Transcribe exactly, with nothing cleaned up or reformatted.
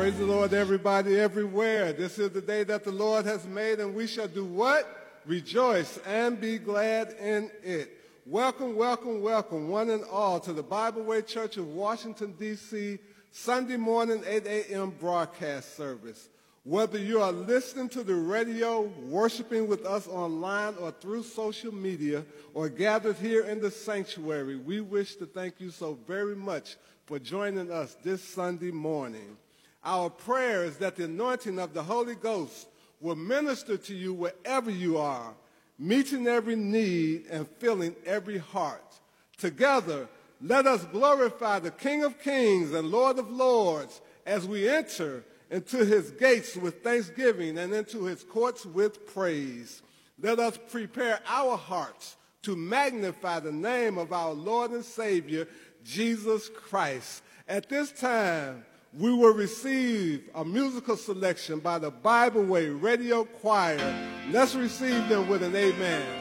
Praise the Lord, everybody, everywhere. This is the day that the Lord has made, and we shall do what? Rejoice and be glad in it. Welcome, welcome, welcome, one and all, to the Bible Way Church of Washington, D C Sunday morning, eight a m broadcast service. Whether you are listening to the radio, worshiping with us online or through social media, or gathered here in the sanctuary, we wish to thank you so very much for joining us this Sunday morning. Our prayer is that the anointing of the Holy Ghost will minister to you wherever you are, meeting every need and filling every heart. Together, let us glorify the King of Kings and Lord of Lords as we enter into his gates with thanksgiving and into his courts with praise. Let us prepare our hearts to magnify the name of our Lord and Savior, Jesus Christ. At this time, we will receive a musical selection by the Bible Way Radio Choir. Let's receive them with an amen.